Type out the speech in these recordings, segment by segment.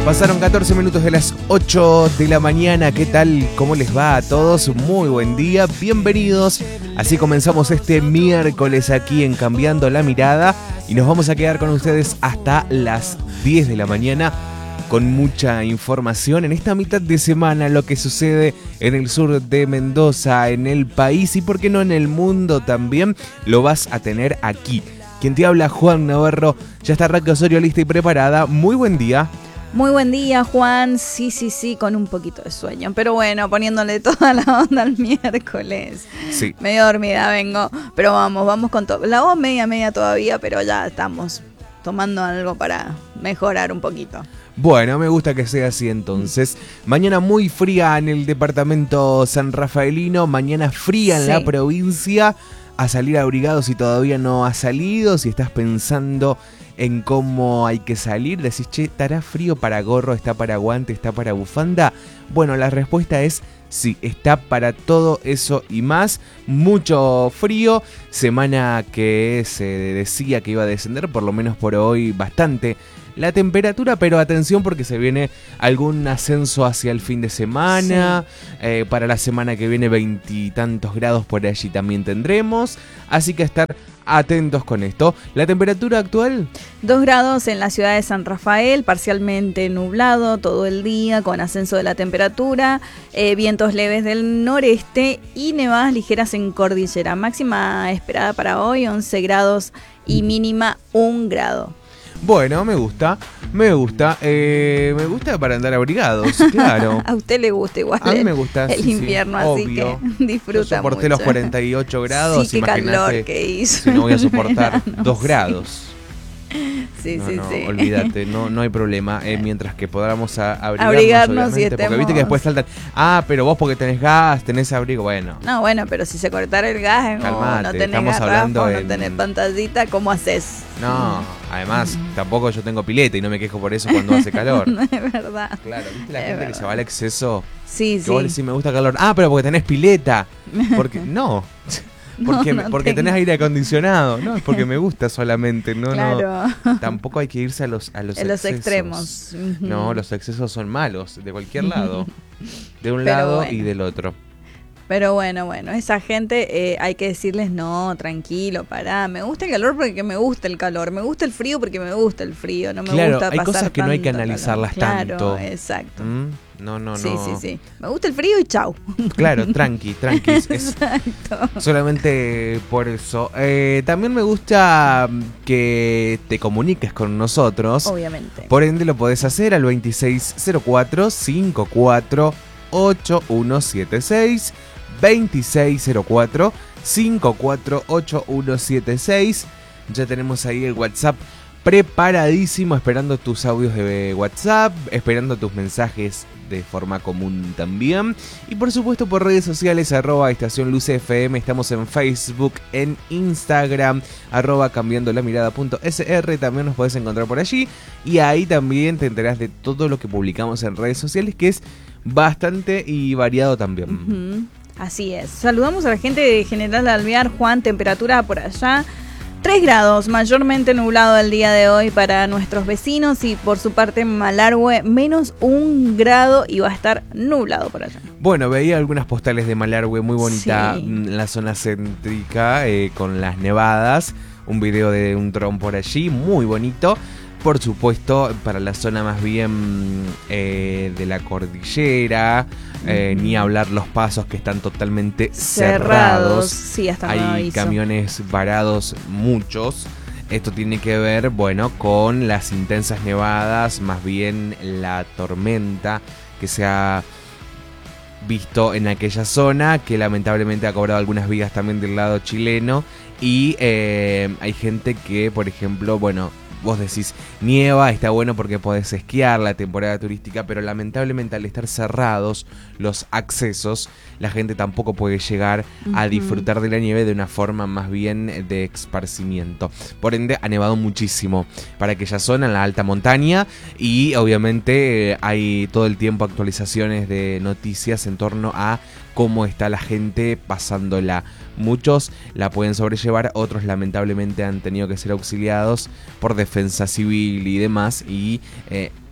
Pasaron 14 minutos de las 8 de la mañana. ¿Qué tal? ¿Cómo les va a todos? Muy buen día. Bienvenidos. Así comenzamos este miércoles aquí en Cambiando la Mirada. Y nos vamos a quedar con ustedes hasta las 10 de la mañana con mucha información en esta mitad de semana, lo que sucede en el sur de Mendoza, en el país y por qué no en el mundo también, lo vas a tener aquí. Quien te habla, Juan Navarro. Ya está Raquel Osorio lista y preparada. Muy buen día. Muy buen día, Juan. Sí, con un poquito de sueño. Pero bueno, poniéndole toda la onda al miércoles. Sí. Medio dormida vengo. Pero vamos con todo. La voz media todavía, pero ya estamos tomando algo para mejorar un poquito. Bueno, me gusta que sea así entonces. Mañana muy fría en el departamento San Rafaelino. Mañana fría en la provincia. A salir abrigado si todavía no has salido. Si estás pensando en cómo hay que salir, decís, che, ¿estará frío para gorro? ¿Está para guante? ¿Está para bufanda? Bueno, la respuesta es sí, está para todo eso y más. Mucho frío, semana que se decía que iba a descender, por lo menos por hoy, bastante la temperatura, pero atención porque se viene algún ascenso hacia el fin de semana. Para la semana que viene 20 y tantos grados por allí también tendremos, así que estar atentos con esto. La temperatura actual: 2 grados en la ciudad de San Rafael, parcialmente nublado todo el día con ascenso de la temperatura, vientos leves del noreste y nevadas ligeras en cordillera. Máxima esperada para hoy 11 grados y mínima 1 grado. Bueno, me gusta para andar abrigados, claro. A usted le gusta igual. A mí me gusta el invierno, así obvio. Que disfruta. Yo soporté mucho los 48 grados, sí, qué calor que hizo. Si no voy a soportar 2 grados. Sí. Olvídate, no hay problema. Mientras que podamos abrigarnos y estemos... Porque viste que después saltan, pero vos porque tenés gas, tenés abrigo, bueno. No, bueno, pero si se cortara el gas, calmate, no tenés garrafas, no tenés pantallita, ¿cómo haces? No, además, tampoco yo tengo pileta y no me quejo por eso cuando hace calor. No, es verdad. Claro, ¿viste la gente que se va al exceso? Sí. Vos decís, me gusta el calor. Pero porque tenés pileta. Porque no. Porque tenés aire acondicionado, no es porque me gusta solamente, claro. Tampoco hay que irse a los extremos. No, los excesos son malos, de cualquier lado, de un lado y del otro. Pero bueno, esa gente hay que decirles, no, tranquilo, pará, me gusta el calor porque me gusta el calor, me gusta el frío porque me gusta el frío, no me gusta pasar hay cosas que no hay que analizarlas tanto. Claro, exacto. No. Sí. Me gusta el frío y chau. Claro, tranqui. Exacto. Solamente por eso. También me gusta que te comuniques con nosotros. Obviamente. Por ende lo podés hacer al 2604-548176. 2604-548176. Ya tenemos ahí el WhatsApp preparadísimo, esperando tus audios de WhatsApp, esperando tus mensajes de forma común también. Y por supuesto por redes sociales, @estacionluzfm. Estamos en Facebook, en Instagram, @cambiandolamirada.sr. También nos podés encontrar por allí. Y ahí también te enterás de todo lo que publicamos en redes sociales, que es bastante y variado también. Así es. Saludamos a la gente de General Alvear. Juan, temperatura por allá 3 grados, mayormente nublado el día de hoy para nuestros vecinos, y por su parte Malargüe menos 1 grado y va a estar nublado por allá. Bueno, veía algunas postales de Malargüe, muy bonita, en la zona céntrica, con las nevadas, un video de un dron por allí, muy bonito. Por supuesto, para la zona más bien de la cordillera, ni hablar los pasos que están totalmente cerrados. Sí, hasta hay camiones varados, muchos. Esto tiene que ver, con las intensas nevadas, más bien la tormenta que se ha visto en aquella zona, que lamentablemente ha cobrado algunas vidas también del lado chileno. Y hay gente que, por ejemplo, vos decís, nieva, está bueno porque podés esquiar, la temporada turística, pero lamentablemente al estar cerrados los accesos, la gente tampoco puede llegar a disfrutar de la nieve de una forma más bien de esparcimiento. Por ende, ha nevado muchísimo para aquella zona, en la alta montaña, y obviamente hay todo el tiempo actualizaciones de noticias en torno a cómo está la gente pasándola. Muchos la pueden sobrellevar, otros lamentablemente han tenido que ser auxiliados por defensa civil y demás, y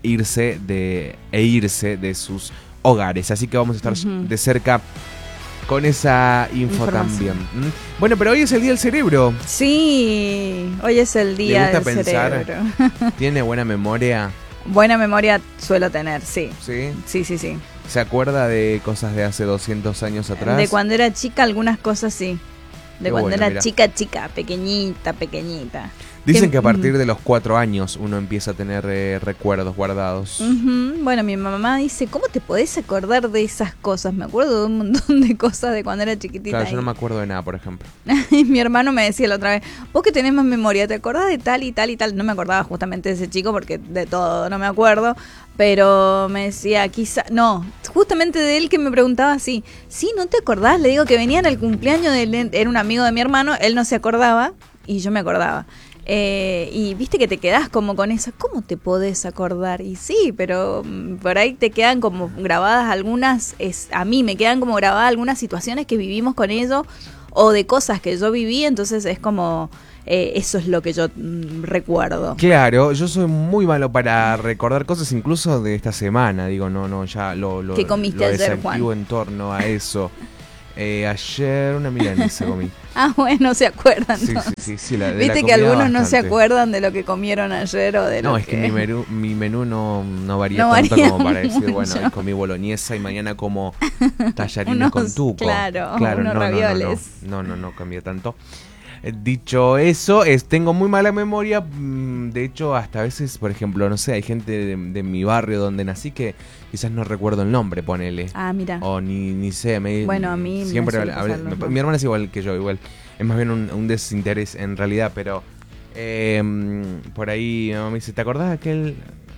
irse de sus hogares. Así que vamos a estar de cerca con esa info también. Bueno, pero hoy es el Día del Cerebro. Sí, hoy es el Día del Cerebro. ¿Tiene buena memoria? Buena memoria suelo tener, sí. ¿Sí? Sí. ¿Se acuerda de cosas de hace 200 años atrás? De cuando era chica, algunas cosas sí. De cuando era mira. chica, pequeñita. Dicen que a partir de los 4 años uno empieza a tener recuerdos guardados. Bueno, mi mamá dice, ¿cómo te podés acordar de esas cosas? Me acuerdo de un montón de cosas de cuando era chiquitita. Claro, yo no me acuerdo de nada, por ejemplo. Y mi hermano me decía la otra vez, vos que tenés más memoria, ¿te acordás de tal y tal y tal? No me acordaba justamente de ese chico porque de todo no me acuerdo. Pero me decía, no, justamente de él que me preguntaba así, sí, ¿no te acordás? Le digo que venía en el cumpleaños de él, era un amigo de mi hermano, él no se acordaba y yo me acordaba. Y viste que te quedás como con eso, ¿cómo te podés acordar? Y sí, pero por ahí te quedan como grabadas algunas, a mí me quedan como grabadas algunas situaciones que vivimos con ellos o de cosas que yo viví, entonces es como... eso es lo que yo recuerdo. Claro, yo soy muy malo para recordar cosas, incluso de esta semana. Digo, no, ya lo ¿Qué comiste ayer, Juan? En torno a eso. Ayer una milanesa comí. Bueno, se acuerdan. Sí. Viste que algunos no se acuerdan de lo que comieron ayer o de lo que... No, es que mi menú no varía tanto como para decir, bueno, hoy comí boloñesa y mañana como tallarines con tuco. Claro, unos ravioles. No cambia tanto. Dicho eso, tengo muy mala memoria. De hecho, hasta a veces, por ejemplo, no sé, hay gente de mi barrio donde nací que quizás no recuerdo el nombre, ponele. Ah, mira. O ni sé. Bueno, a mí siempre mi hermana es igual que yo, igual. Es más bien un desinterés en realidad, pero por ahí mi mamá me dice, ¿te acordás de aquel...?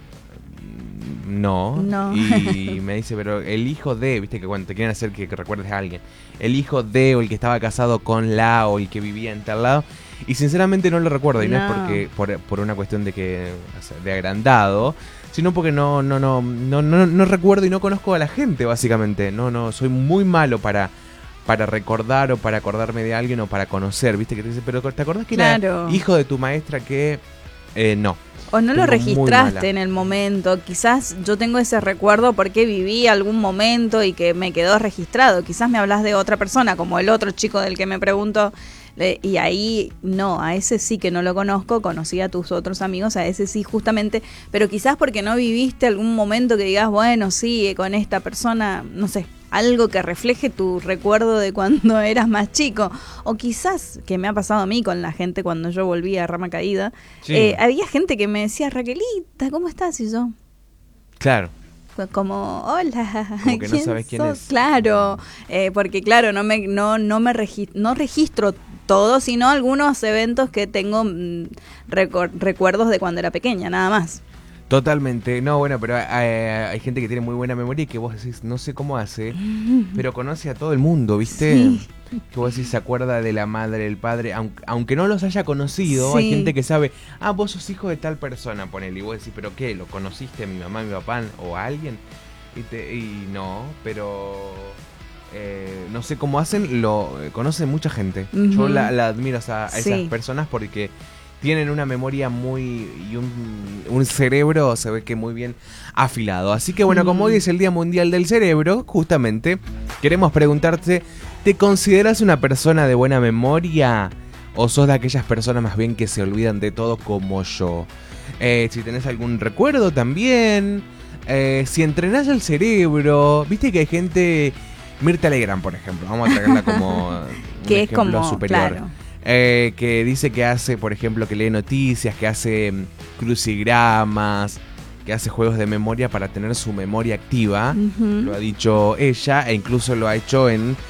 No. Y me dice, pero el hijo de, viste que cuando te quieren hacer que recuerdes a alguien, el hijo de o el que estaba casado con la o el que vivía en tal lado, y sinceramente no lo recuerdo, y no es porque por una cuestión de que, o sea, de agrandado, sino porque no recuerdo y no conozco a la gente, básicamente. No, soy muy malo para recordar o para acordarme de alguien o para conocer, viste que te dice, pero ¿te acordás que era hijo de tu maestra que...? No. O no lo registraste en el momento. Quizás yo tengo ese recuerdo porque viví algún momento y que me quedó registrado. Quizás me hablas de otra persona, como el otro chico del que me pregunto. Y ahí no, a ese sí que no lo conozco. Conocí a tus otros amigos, a ese sí justamente. Pero quizás porque no viviste algún momento que digas, bueno, sí, con esta persona, no sé, algo que refleje tu recuerdo de cuando eras más chico. O quizás, que me ha pasado a mí con la gente cuando yo volví a Rama Caída, había gente que me decía, Raquelita, ¿cómo estás? Y yo... Claro. Como, hola, como que no sabes quién es. Claro, porque claro, no registro todo, sino algunos eventos que tengo recuerdos de cuando era pequeña, nada más. Totalmente, no, bueno, pero hay gente que tiene muy buena memoria y que vos decís, no sé cómo hace, pero conoce a todo el mundo, ¿viste? Sí. Que vos decís, se acuerda de la madre, del padre, aunque no los haya conocido, sí. Hay gente que sabe, vos sos hijo de tal persona, ponele, y vos decís, ¿pero qué? ¿Lo conociste a mi mamá, a mi papá o a alguien? Y no, pero... no sé cómo hacen, conocen mucha gente. Yo la admiro a esas personas porque... tienen una memoria y un cerebro, se ve que muy bien afilado. Así que bueno, como hoy es el Día Mundial del Cerebro, justamente queremos preguntarte, ¿te consideras una persona de buena memoria? ¿O sos de aquellas personas más bien que se olvidan de todo como yo? Si tenés algún recuerdo también, si entrenás el cerebro, viste que hay gente, Mirta Legrand por ejemplo, vamos a traerla como un que ejemplo es como, superior. Claro. Que dice que hace, por ejemplo, que lee noticias, que hace crucigramas, que hace juegos de memoria para tener su memoria activa. Lo ha dicho ella e incluso lo ha hecho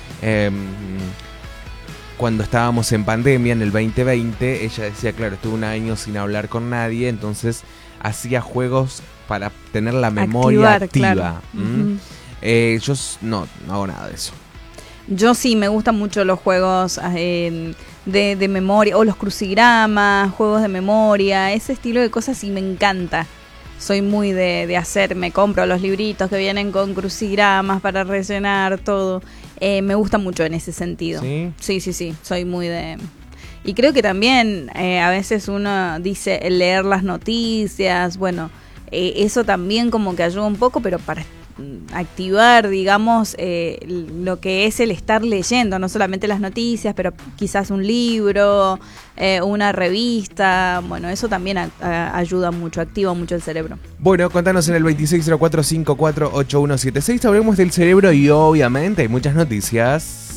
cuando estábamos en pandemia en el 2020. Ella decía, claro, estuve un año sin hablar con nadie, entonces hacía juegos para tener la memoria activa. Claro. Yo no hago nada de eso. Yo sí, me gustan mucho los juegos de memoria, o los crucigramas, juegos de memoria, ese estilo de cosas sí me encanta. Soy muy de hacer, me compro los libritos que vienen con crucigramas para rellenar todo. Me gusta mucho en ese sentido. ¿Sí? Sí, soy muy de... Y creo que también a veces uno dice leer las noticias, bueno... eso también como que ayuda un poco, pero para activar, digamos, lo que es el estar leyendo, no solamente las noticias, pero quizás un libro, una revista, bueno, eso también ayuda mucho, activa mucho el cerebro. Bueno, contanos en el 2604548176, hablemos del cerebro y obviamente hay muchas noticias.